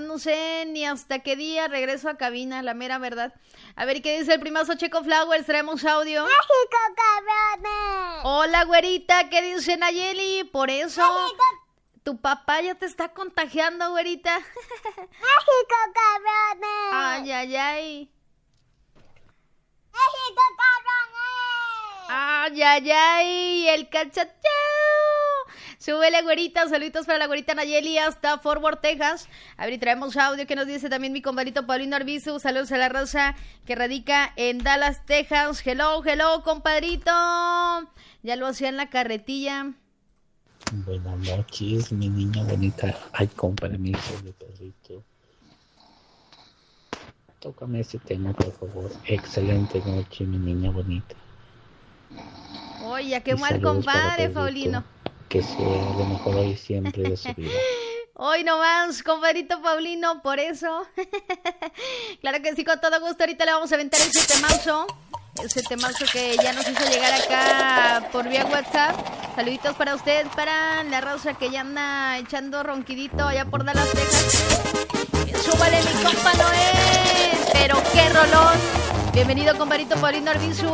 no sé ni hasta qué día regreso a cabina, la mera verdad. A ver qué dice el primazo Checo Flowers, traemos audio. ¡México, cabrones! Hola, güerita, ¿qué dice Nayeli? Por eso, ¡México! tu papá ya te está contagiando, güerita. ¡México, cabrones! Ay, ay, ay. ¡México, cabrones! Ay, ay, ay, el cachateo. Súbele, güerita, saluditos para la güerita Nayeli hasta Fort Worth, Texas. A ver, y traemos audio que nos dice también mi compadrito Paulino Arbizu. Saludos a la raza que radica en Dallas, Texas. Hello, hello, compadrito. Ya lo hacía en la carretilla. Buenas noches, mi niña bonita. Ay, con permiso de perrito. Tócame ese tema, por favor. Excelente noche, mi niña bonita. Oye, qué Y mal saludos para compadre, Pedrito, Paulino. que sea lo mejor hoy y siempre de su vida. Hoy nomás, compadrito Paulino, por eso. Claro que sí, con todo gusto. Ahorita le vamos a aventar ese temazo. Ese temazo que ya nos hizo llegar acá por vía WhatsApp. Saluditos para usted, para la raza que ya anda echando ronquidito allá por Dallas, Texas. Súbale, mi compa Noé. Pero qué rolón. Bienvenido, compadrito Paulino Arbizu.